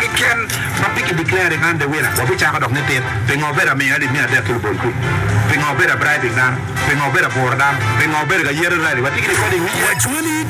can public declaring on the winner. What we talk about it, being over a me, I didn't have to go. Being over a bribing down, being over a board down, being over a year already. What you